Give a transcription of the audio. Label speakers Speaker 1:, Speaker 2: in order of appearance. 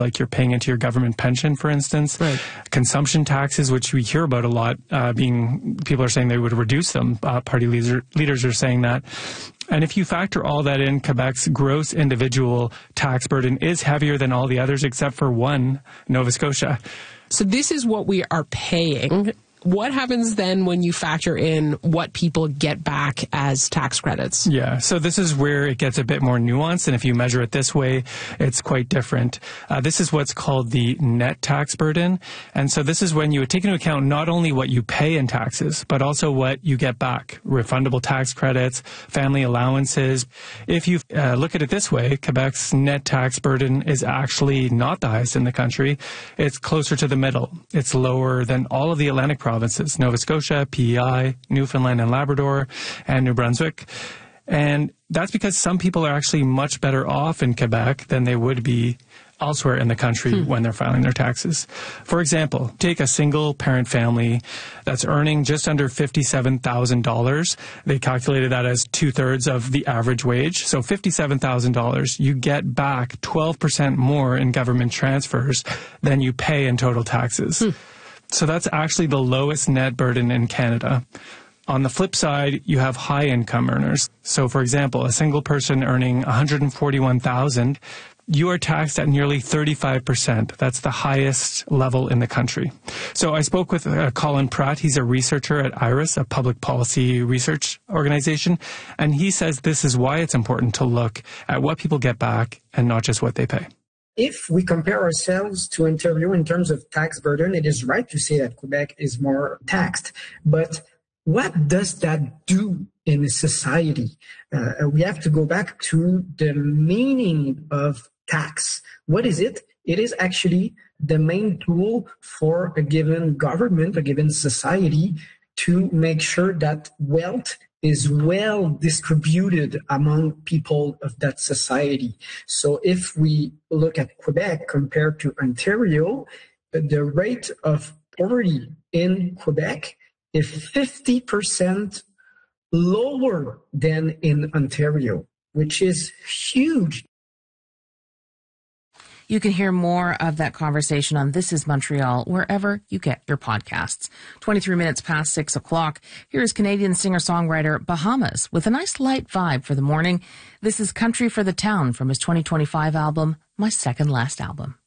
Speaker 1: like you're paying into your government pension, for instance.
Speaker 2: Right.
Speaker 1: Consumption taxes, which we hear about a lot, people are saying they would reduce them. Party leaders are saying that. And if you factor all that in, Quebec's gross individual tax burden is heavier than all the others except for one, Nova Scotia.
Speaker 2: So this is what we are paying. What happens then when you factor in what people get back as tax credits?
Speaker 1: Yeah, so this is where it gets a bit more nuanced, and if you measure it this way, it's quite different. This is what's called the net tax burden, and so this is when you take into account not only what you pay in taxes, but also what you get back, refundable tax credits, family allowances. If you look at it this way, Quebec's net tax burden is actually not the highest in the country. It's closer to the middle. It's lower than all of the Atlantic provinces, Nova Scotia, PEI, Newfoundland and Labrador, and New Brunswick. And that's because some people are actually much better off in Quebec than they would be elsewhere in the country when they're filing their taxes. For example, take a single parent family that's earning just under $57,000. They calculated that as 2/3 of the average wage. So $57,000, you get back 12% more in government transfers than you pay in total taxes. So that's actually the lowest net burden in Canada. On the flip side, you have high income earners. So for example, a single person earning $141,000, you are taxed at nearly 35%. That's the highest level in the country. So I spoke with Colin Pratt. He's a researcher at IRIS, a public policy research organization. And he says this is why it's important to look at what people get back and not just what they pay.
Speaker 3: If we compare ourselves to Ontario in terms of tax burden, it is right to say that Quebec is more taxed. But what does that do in a society? We have to go back to the meaning of tax. What is it? It is actually the main tool for a given government, a given society, to make sure that wealth is well distributed among people of that society. So if we look at Quebec compared to Ontario, the rate of poverty in Quebec is 50% lower than in Ontario, which is huge.
Speaker 4: You can hear more of that conversation on This is Montreal, wherever you get your podcasts. 23 minutes past 6 o'clock. Here is Canadian singer-songwriter Bahamas with a nice light vibe for the morning. This is Country for the Town from his 2025 album, My Second Last Album.